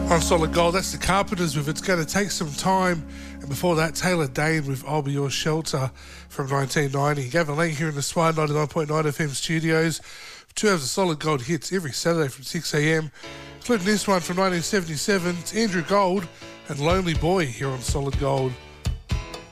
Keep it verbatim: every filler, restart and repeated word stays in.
On Solid Gold, that's the Carpenters with It's Gonna Take Some Time. And before that, Taylor Dane with I'll Be Your Shelter from nineteen ninety. Gavin Lang here in the Swire ninety-nine point nine F M studios. Two hours of Solid Gold hits every Saturday from six a m, including this one from nineteen seventy-seven. It's Andrew Gold and Lonely Boy here on Solid Gold.